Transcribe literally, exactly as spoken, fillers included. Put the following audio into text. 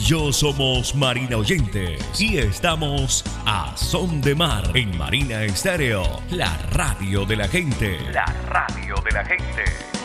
yo somos Marina Oyentes y estamos a Son de Mar en Marina Estéreo, la radio de la gente. La radio de la gente.